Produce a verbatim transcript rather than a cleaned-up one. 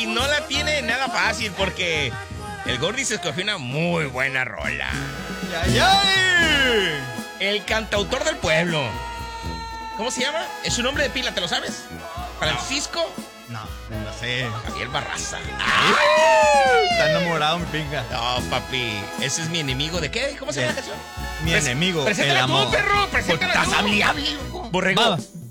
y no la tiene nada fácil porque el Gordy se escogió una muy buena rola. ¡Ay, ay! El cantautor del pueblo. ¿Cómo se llama? Es su nombre de pila, ¿te lo sabes? Francisco. No, no sé. Javier Barraza. Está enamorado, mi pinga. No, papi. Ese es mi enemigo. ¿De qué? ¿Cómo se llama la canción? Mi Pres- enemigo, el Preséntala amor. tú, perro. Preséntala tú. Estás hable, hable, loco. Borrego. Va.